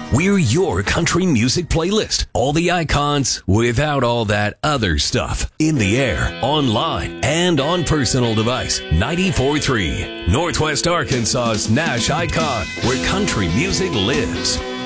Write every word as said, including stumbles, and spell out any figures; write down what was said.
We're your country music playlist. All the icons without all that other stuff. In the air, online, and on personal device. ninety-four point three, Northwest Arkansas's Nash Icon, where country music lives.